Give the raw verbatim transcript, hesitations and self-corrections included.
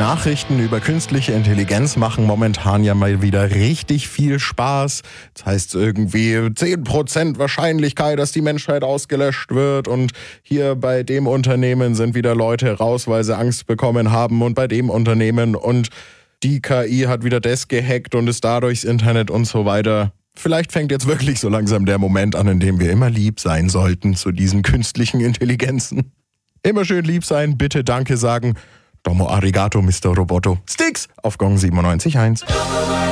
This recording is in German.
Nachrichten über künstliche Intelligenz machen momentan ja mal wieder richtig viel Spaß. Das heißt irgendwie zehn Prozent Wahrscheinlichkeit, dass die Menschheit ausgelöscht wird. Und hier bei dem Unternehmen sind wieder Leute raus, weil sie Angst bekommen haben. Und bei dem Unternehmen und die K I hat wieder das gehackt und ist da durchs Internet und so weiter. Vielleicht fängt jetzt wirklich so langsam der Moment an, in dem wir immer lieb sein sollten zu diesen künstlichen Intelligenzen. Immer schön lieb sein, bitte Danke sagen. Domo arigato, Mister Roboto. Sticks auf Gong siebenundneunzig Komma eins.